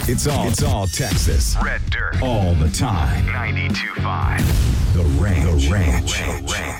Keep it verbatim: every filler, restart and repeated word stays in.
It's all, it's all Texas. Red Dirt. All the time. ninety-two point five. The Ranch. The Ranch. The Ranch.